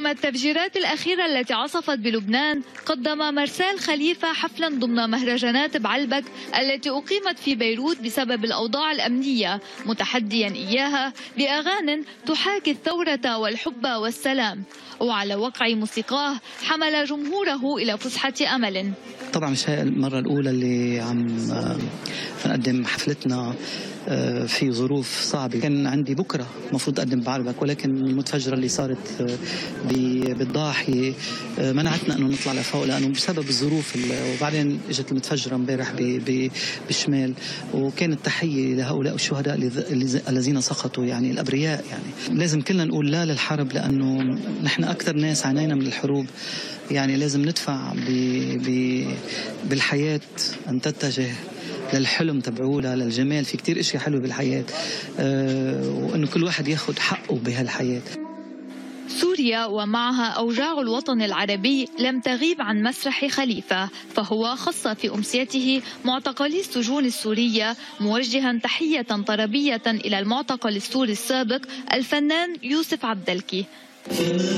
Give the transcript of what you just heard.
التفجيرات الأخيرة التي عصفت بلبنان، قدم مرسال خليفة حفلا ضمن مهرجانات بعلبك التي أقيمت في بيروت بسبب الأوضاع الأمنية، متحديا إياها بأغاني تحاكي الثورة والحب والسلام. وعلى وقع موسيقاه حمل جمهوره إلى فسحة أمل. طبعا مش هي المرة الأولى اللي عم نقدم حفلتنا في ظروف صعبة. كان عندي بكرة مفروض أقدم بعربك، ولكن المتفجرة اللي صارت بالضاحية منعتنا أنه نطلع لفوق لأنه بسبب الظروف. وبعدين اجت المتفجرة امبارح بالشمال، وكانت تحية لهؤلاء الشهداء الذين سقطوا، يعني الأبرياء. يعني لازم كلنا نقول لا للحرب، لأنه نحن أكثر ناس عانينا من الحروب. يعني لازم ندفع بالحياة أن تتجه للحلم تبعوله، للجمال. في كتير اشياء حلوة بالحياة، وأنه كل واحد ياخد حقه بهالحياة. سوريا ومعها أوجاع الوطن العربي لم تغيب عن مسرح خليفة، فهو خص في أمسيته معتقلي السجون السورية، موجها تحية طربية إلى المعتقل السوري السابق الفنان يوسف عبدلكي.